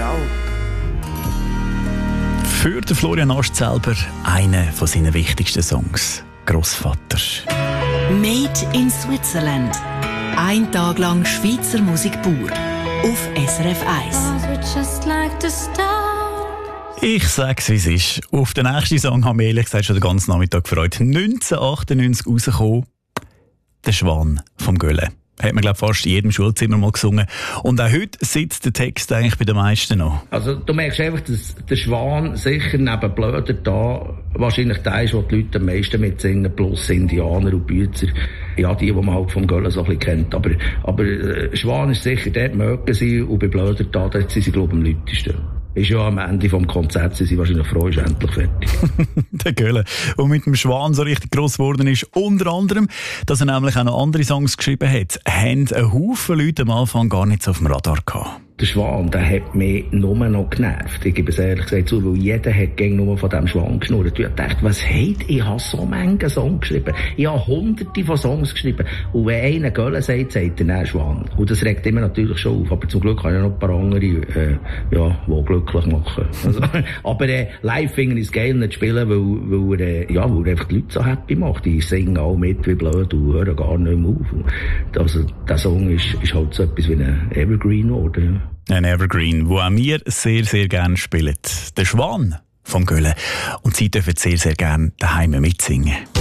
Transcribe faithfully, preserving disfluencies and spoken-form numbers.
Frau. Für den Florian Ast selber einer von seinen wichtigsten Songs, «Grossvater». Made in Switzerland. Ein Tag lang Schweizer Musik pur. Auf S R F eins. Ich sag's, wie es ist. Auf den nächsten Song haben wir ehrlich gesagt schon den ganzen Nachmittag gefreut. neunzehnhundertachtundneunzig rausgekommen, «Der Schwan» vom Gölle. Hat man, glaube ich, fast in jedem Schulzimmer mal gesungen. Und auch heute sitzt der Text eigentlich bei den meisten noch. Also du merkst einfach, dass der Schwan sicher neben Blöder da wahrscheinlich der ist, wo die Leute am meisten mitsingen, plus Indianer und Büzer. Ja, die, die man halt vom Gölle so ein bisschen kennt. Aber, aber äh, Schwan ist sicher, dort mögen sie, und bei Blöder da, dort sind sie, glaube ich, am lautesten. Ist ja am Ende vom Konzert, sind sie wahrscheinlich froh, ist endlich fertig. Der Gölle, der mit dem Schwan so richtig gross geworden ist, unter anderem, dass er nämlich auch noch andere Songs geschrieben hat, haben ein Haufen Leute am Anfang gar nicht so auf dem Radar gehabt. Der Schwan, der hat mich nur noch genervt. Ich gebe es ehrlich gesagt zu, weil jeder hat gegen nur von diesem Schwan geschnurrt. Ich dachte, was hat, ich habe so viele Songs geschrieben. Ich habe hunderte von Songs geschrieben. Und wenn einer Gölle sagt, sagt er dann Schwan. Und das regt immer natürlich schon auf. Aber zum Glück habe ich noch ein paar andere, äh, ja, die glücklich machen. Also, aber äh, live finde ich es geil nicht spielen, weil, weil, äh, ja, weil er einfach die Leute so happy macht. Die singen auch mit wie blöd und hören gar nicht mehr auf. Und also, der Song ist, ist halt so etwas wie ein Evergreen geworden. Ein Evergreen, wo auch wir sehr, sehr gerne spielen. «Der Schwan» vom Gölle. Und Sie dürfen sehr, sehr gerne daheim mitsingen.